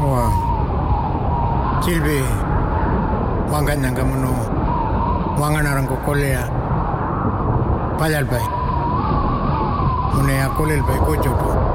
Oa. Silvi. Wangan nga mono. Wangan arang ko kolea. Payal bay. Mune a kolel bay ko choto.